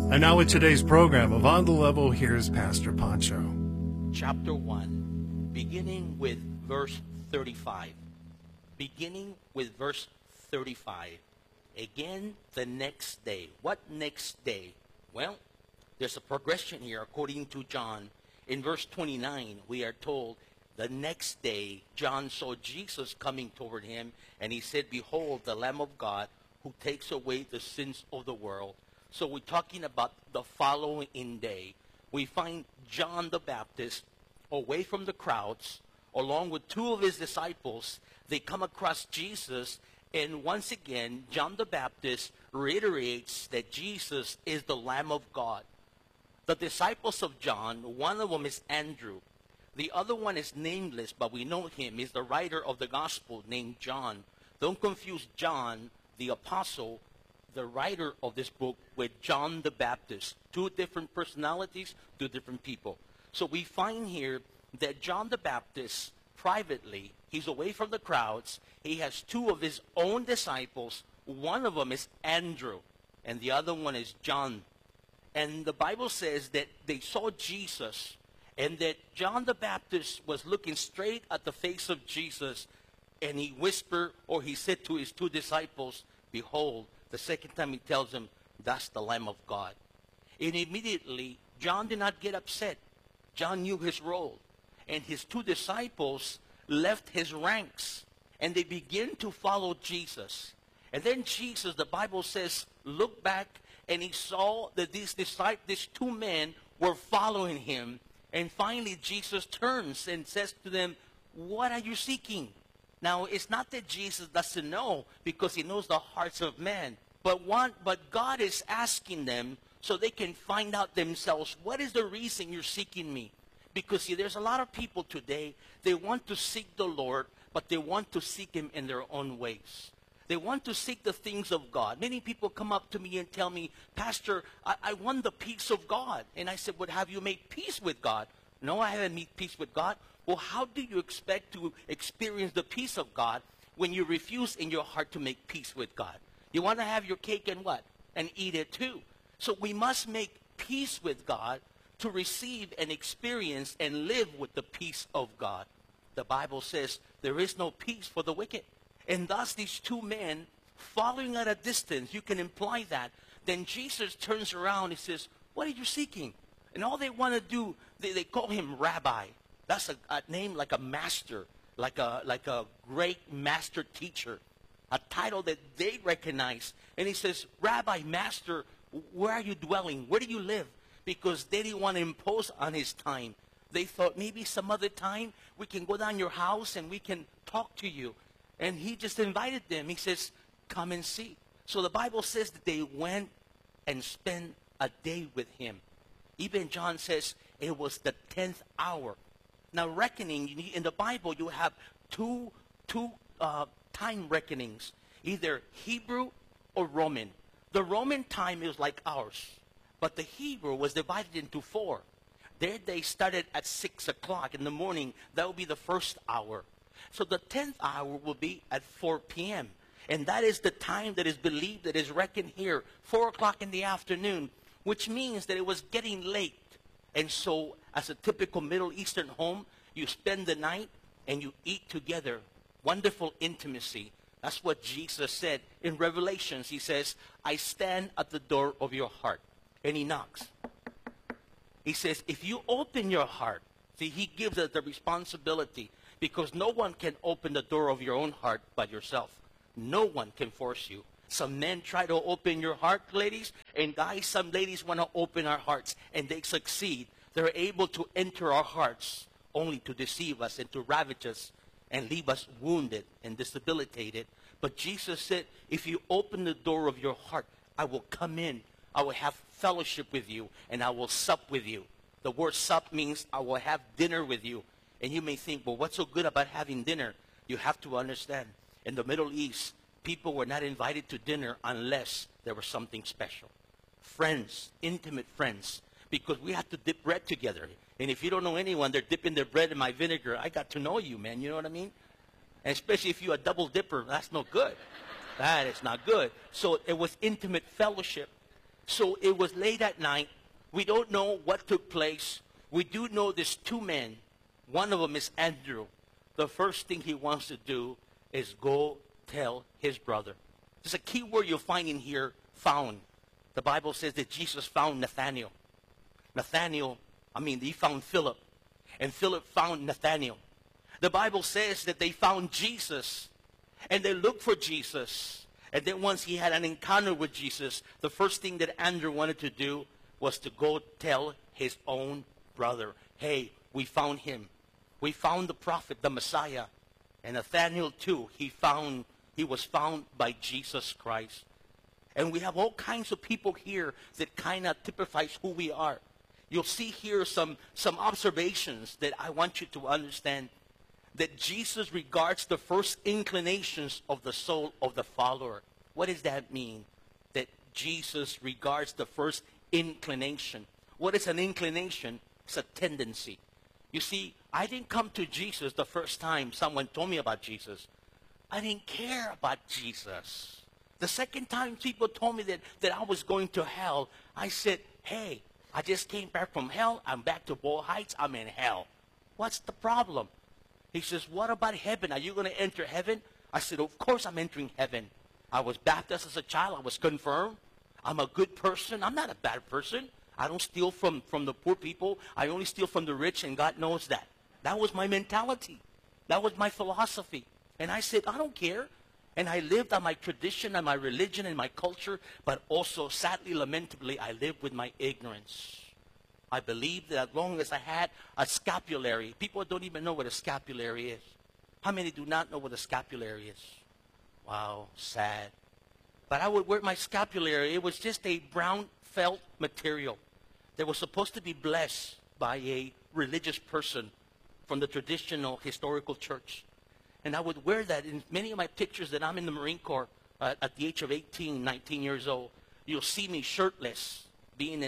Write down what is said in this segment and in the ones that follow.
And now with today's program of On the Level, here's Pastor Pancho. Chapter 1, beginning with verse 35. Beginning with verse 35. Again, the next day. What next day? Well, there's a progression here according to John. In verse 29, we are told, the next day, John saw Jesus coming toward him, and he said, "Behold, the Lamb of God, who takes away the sins of the world." So we're talking about the following day. We find John the Baptist away from the crowds, along with two of his disciples. They come across Jesus, and once again, John the Baptist reiterates that Jesus is the Lamb of God. The disciples of John, one of them is Andrew. The other one is nameless, but we know him. He's the writer of the gospel named John. Don't confuse John, the apostle, the writer of this book, with John the Baptist. Two different personalities, two different people. So we find here that John the Baptist, privately, he's away from the crowds. He has two of his own disciples. One of them is Andrew, and the other one is John. And the Bible says that they saw Jesus, and that John the Baptist was looking straight at the face of Jesus, and he whispered, or he said to his two disciples, "Behold." The second time he tells them, "That's the Lamb of God." And immediately, John did not get upset. John knew his role. And his two disciples left his ranks, and they began to follow Jesus. And then Jesus, the Bible says, looked back, and he saw that these two men were following him. And finally, Jesus turns and says to them, "What are you seeking?" Now, it's not that Jesus doesn't know, because he knows the hearts of men. But God is asking them so they can find out themselves, what is the reason you're seeking me? Because, see, there's a lot of people today, they want to seek the Lord, but they want to seek him in their own ways. They want to seek the things of God. Many people come up to me and tell me, "Pastor, I want the peace of God." And I said, "Well, have you made peace with God?" "No, I haven't made peace with God." Well, how do you expect to experience the peace of God when you refuse in your heart to make peace with God? You want to have your cake and what? And eat it too. So we must make peace with God to receive and experience and live with the peace of God. The Bible says there is no peace for the wicked. And thus these two men, following at a distance, you can imply that. Then Jesus turns around and says, "What are you seeking?" And all they want to do, they call him Rabbi. That's a name like a master, like a great master teacher, a title that they recognize. And he says, "Rabbi, Master, where are you dwelling? Where do you live?" Because they didn't want to impose on his time. They thought, maybe some other time we can go down your house and we can talk to you. And he just invited them. He says, "Come and see." So the Bible says that they went and spent a day with him. Even John says it was the 10th hour. Now, reckoning, in the Bible, you have two time reckonings, either Hebrew or Roman. The Roman time is like ours, but the Hebrew was divided into 4. Their day started at 6 o'clock in the morning. That would be the first hour. So the 10th hour will be at 4 p.m. And that is the time that is believed, that is reckoned here, 4 o'clock in the afternoon, which means that it was getting late. And so, as a typical Middle Eastern home, you spend the night and you eat together. Wonderful intimacy. That's what Jesus said in Revelations. He says, "I stand at the door of your heart." And he knocks. He says, if you open your heart, see, he gives us the responsibility, because no one can open the door of your own heart but yourself. No one can force you. Some men try to open your heart, ladies, and guys, some ladies want to open our hearts, and they succeed. They're able to enter our hearts only to deceive us and to ravage us and leave us wounded and debilitated. But Jesus said, if you open the door of your heart, I will come in. I will have fellowship with you, and I will sup with you. The word sup means I will have dinner with you. And you may think, well, what's so good about having dinner? You have to understand, in the Middle East, people were not invited to dinner unless there was something special. Friends, intimate friends, because we have to dip bread together. And if you don't know anyone, they're dipping their bread in my vinegar. I got to know you, man. You know what I mean? And especially if you're a double dipper, that's no good. That is not good. So it was intimate fellowship. So it was late at night. We don't know what took place. We do know there's two men. One of them is Andrew. The first thing he wants to do is go tell his brother. There's a key word you'll find in here, found. The Bible says that Jesus found Nathanael. He found Philip. And Philip found Nathanael. The Bible says that they found Jesus. And they looked for Jesus. And then once he had an encounter with Jesus, the first thing that Andrew wanted to do was to go tell his own brother, hey, we found him. We found the prophet, the Messiah. And Nathanael too, he was found by Jesus Christ. And we have all kinds of people here that kind of typifies who we are. You'll see here some observations that I want you to understand. That Jesus regards the first inclinations of the soul of the follower. What does that mean? That Jesus regards the first inclination. What is an inclination? It's a tendency. You see, I didn't come to Jesus the first time someone told me about Jesus. I didn't care about Jesus. The second time people told me that I was going to hell, I said, hey, I just came back from hell. I'm back to Boyle Heights. I'm in hell. What's the problem? He says, what about heaven? Are you going to enter heaven? I said, of course I'm entering heaven. I was baptized as a child. I was confirmed. I'm a good person. I'm not a bad person. I don't steal from the poor people. I only steal from the rich, and God knows that. That was my mentality. That was my philosophy. And I said, I don't care. And I lived on my tradition and my religion and my culture, but also, sadly, lamentably, I lived with my ignorance. I believed that as long as I had a scapulary, people don't even know what a scapulary is. How many do not know what a scapulary is? Wow, sad. But I would wear my scapulary. It was just a brown felt material that was supposed to be blessed by a religious person from the traditional historical church. And I would wear that in many of my pictures that I'm in the Marine Corps at the age of 18, 19 years old. You'll see me shirtless. Being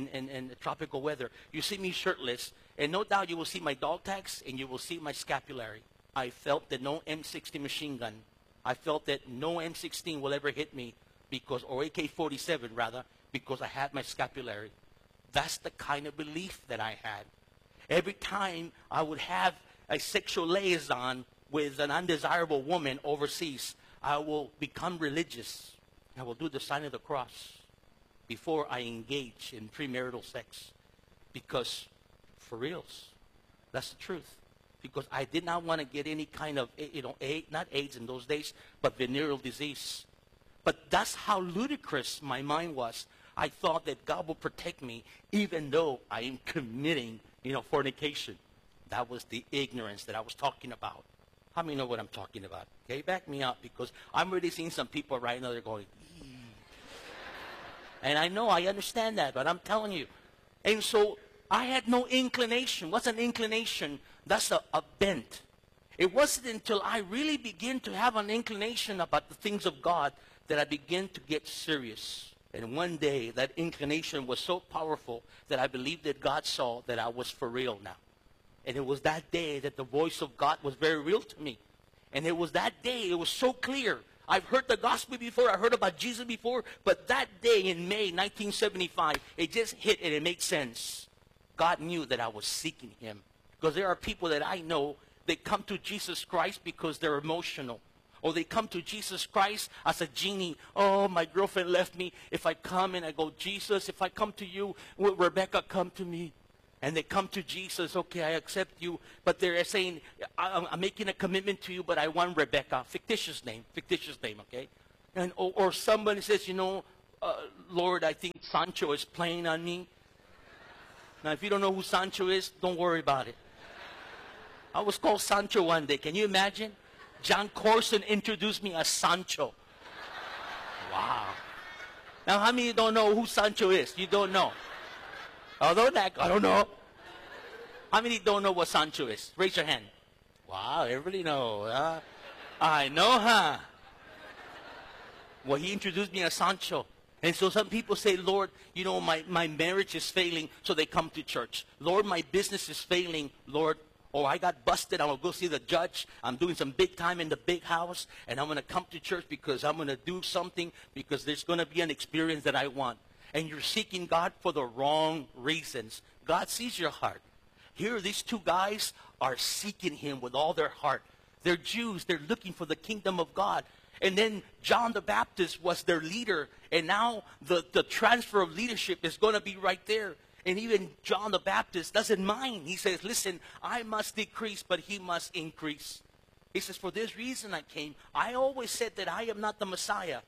in tropical weather, you see me shirtless, and no doubt you will see my dog tags and you will see my scapulary. I felt that no M60 machine gun, I felt that no M16 will ever hit me or AK-47 rather, because I had my scapulary. That's the kind of belief that I had. Every time I would have a sexual liaison with an undesirable woman overseas, I will become religious. I will do the sign of the cross before I engage in premarital sex. Because, for reals, that's the truth. Because I did not want to get any kind of, not AIDS in those days, but venereal disease. But that's how ludicrous my mind was. I thought that God will protect me even though I am committing, fornication. That was the ignorance that I was talking about. How many know what I'm talking about? Okay, back me up, because I'm already seeing some people right now, they're going, and I understand that, but I'm telling you. And so I had no inclination. What's an inclination? That's a bent. It wasn't until I really began to have an inclination about the things of God that I began to get serious. And one day, that inclination was so powerful that I believed that God saw that I was for real now. And it was that day that the voice of God was very real to me. And it was that day, it was so clear. I've heard the gospel before, I heard about Jesus before, but that day in May 1975, it just hit and it made sense. God knew that I was seeking him. Because there are people that I know, they come to Jesus Christ because they're emotional. Or they come to Jesus Christ as a genie. Oh, my girlfriend left me. If I come and I go, Jesus, if I come to you, will Rebecca come to me? And they come to Jesus, okay, I accept you. But they're saying, I'm making a commitment to you, but I want Rebecca. Fictitious name, okay? And or somebody says, Lord, I think Sancho is playing on me. Now, if you don't know who Sancho is, don't worry about it. I was called Sancho one day. Can you imagine? John Corson introduced me as Sancho. Wow. Now, how many don't know who Sancho is? You don't know. Although that, I don't know. How many don't know what Sancho is? Raise your hand. Wow, everybody knows. I know, huh? Well, he introduced me as Sancho. And so some people say, Lord, my marriage is failing, so they come to church. Lord, my business is failing, Lord. Oh, I got busted. I'm going to go see the judge. I'm doing some big time in the big house. And I'm going to come to church because I'm going to do something because there's going to be an experience that I want. and you're seeking God for the wrong reasons. God sees your heart. Here, these two guys are seeking him with all their heart. They're Jews. They're looking for the kingdom of God. And then John the Baptist was their leader. And now the transfer of leadership is going to be right there. And even John the Baptist doesn't mind. He says, listen, I must decrease, but he must increase. He says, for this reason I came. I always said that I am not the Messiah.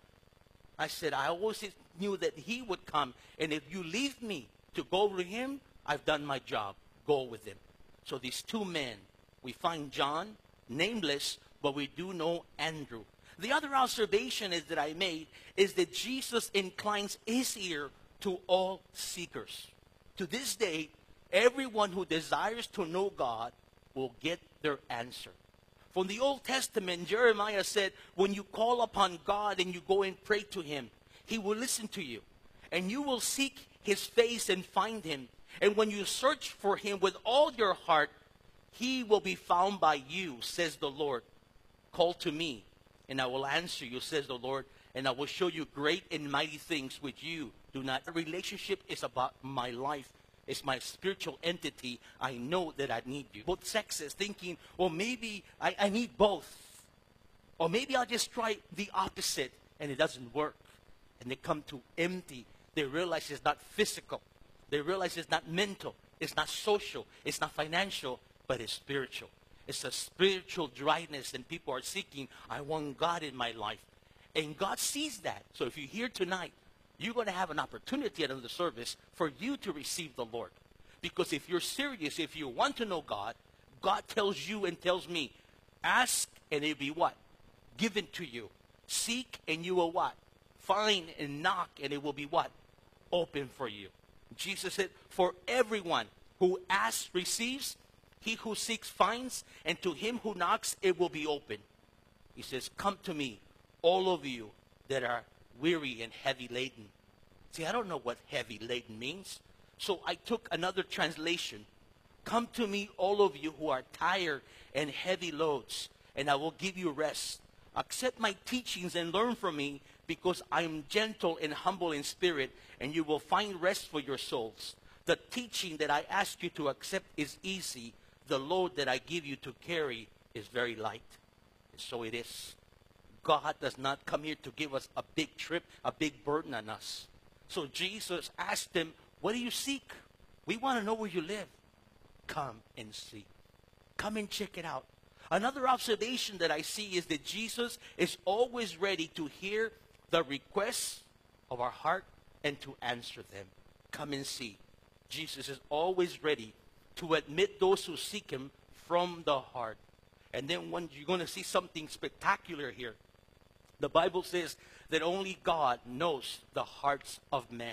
I said, I always knew that he would come. And if you leave me to go to him, I've done my job. Go with him. So these two men, we find John, nameless, but we do know Andrew. The other observation is that I made is that Jesus inclines his ear to all seekers. To this day, everyone who desires to know God will get their answer. From the Old Testament, Jeremiah said, when you call upon God and you go and pray to him, he will listen to you. And you will seek his face and find him. And when you search for him with all your heart, he will be found by you, says the Lord. Call to me, and I will answer you, says the Lord, and I will show you great and mighty things which you do not. A relationship is about my life. It's my spiritual entity. I know that I need you. Both sexes thinking, well, maybe I need both. Or maybe I'll just try the opposite, and it doesn't work. And they come to empty. They realize it's not physical. They realize it's not mental. It's not social. It's not financial, but it's spiritual. It's a spiritual dryness, and people are seeking, I want God in my life. And God sees that. So if you're here tonight, you're going to have an opportunity at another service for you to receive the Lord. Because if you're serious, if you want to know God, God tells you and tells me, ask and it'll be what? Given to you. Seek and you will what? Find and knock and it will be what? Open for you. Jesus said, for everyone who asks receives, he who seeks finds, and to him who knocks it will be open. He says, come to me, all of you that are weary and heavy laden. See, I don't know what heavy laden means. So I took another translation. Come to me, all of you who are tired and heavy loads, and I will give you rest. Accept my teachings and learn from me, because I am gentle and humble in spirit, and you will find rest for your souls. The teaching that I ask you to accept is easy. The load that I give you to carry is very light. And so it is. God does not come here to give us a big trip, a big burden on us. So Jesus asked them, what do you seek? We want to know where you live. Come and see. Come and check it out. Another observation that I see is that Jesus is always ready to hear the requests of our heart and to answer them. Come and see. Jesus is always ready to admit those who seek him from the heart. And then when you're going to see something spectacular here. The Bible says that only God knows the hearts of men.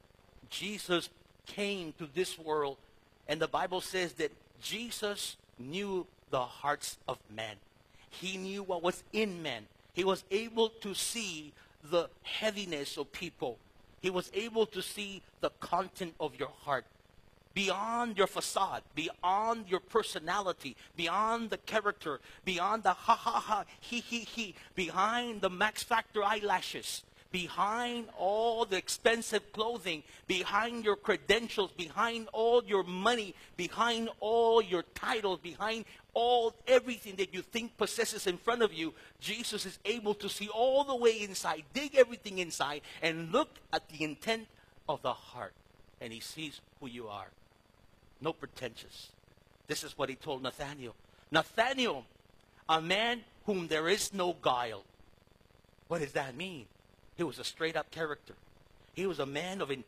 Jesus came to this world, and the Bible says that Jesus knew the hearts of men. He knew what was in men. He was able to see the heaviness of people. He was able to see the content of your heart. Beyond your facade, beyond your personality, beyond the character, beyond the ha, he, behind the Max Factor eyelashes, behind all the expensive clothing, behind your credentials, behind all your money, behind all your titles, behind everything that you think possesses in front of you, Jesus is able to see all the way inside, dig everything inside, and look at the intent of the heart. And he sees who you are. No pretentious. This is what he told Nathanael. Nathanael, a man whom there is no guile. What does that mean? He was a straight up character. He was a man of integrity.